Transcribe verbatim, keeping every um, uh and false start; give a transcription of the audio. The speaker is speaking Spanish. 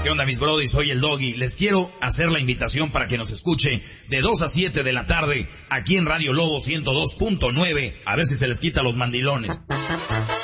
¿Qué onda, mis brody? Soy el Doggy. Les quiero hacer la invitación para que nos escuche de dos a siete de la tarde aquí en Radio Lobo ciento dos punto nueve. A ver si se les quita los mandilones.